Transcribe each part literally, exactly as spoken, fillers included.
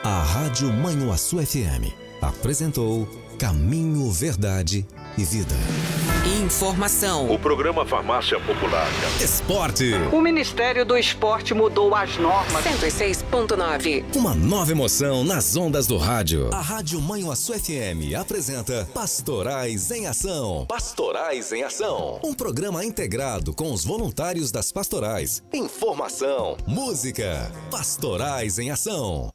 A Rádio Manhuaçu F M apresentou Caminho, Verdade e Vida. Informação. O programa Farmácia Popular. Esporte. O Ministério do Esporte mudou as normas. cento e seis ponto nove. Uma nova emoção nas ondas do rádio. A Rádio Manhuaçu F M apresenta Pastorais em Ação. Pastorais em Ação. Um programa integrado com os voluntários das pastorais. Informação, música. Pastorais em Ação.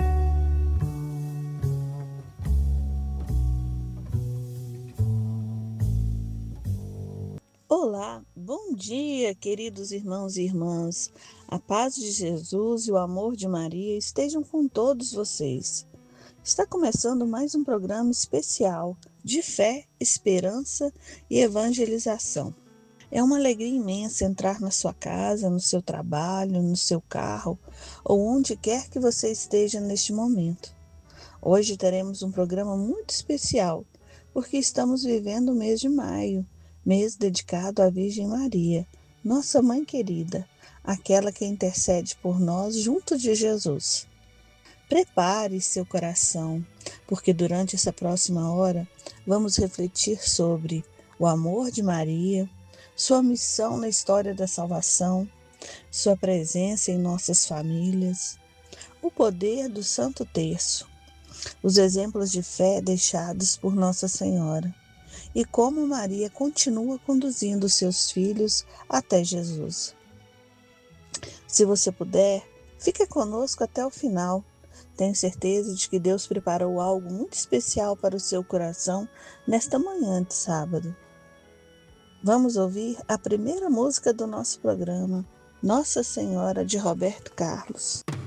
Olá, bom dia, queridos irmãos e irmãs. A paz de Jesus e o amor de Maria estejam com todos vocês. Está começando mais um programa especial de fé, esperança e evangelização. É uma alegria imensa entrar na sua casa, no seu trabalho, no seu carro ou onde quer que você esteja neste momento. Hoje teremos um programa muito especial, porque estamos vivendo o mês de maio, mês dedicado à Virgem Maria, nossa mãe querida, aquela que intercede por nós junto de Jesus. Prepare seu coração, porque durante essa próxima hora vamos refletir sobre o amor de Maria, sua missão na história da salvação, sua presença em nossas famílias, o poder do Santo Terço, os exemplos de fé deixados por Nossa Senhora, e como Maria continua conduzindo seus filhos até Jesus. Se você puder, fique conosco até o final. Tenho certeza de que Deus preparou algo muito especial para o seu coração nesta manhã de sábado. Vamos ouvir a primeira música do nosso programa, Nossa Senhora, de Roberto Carlos.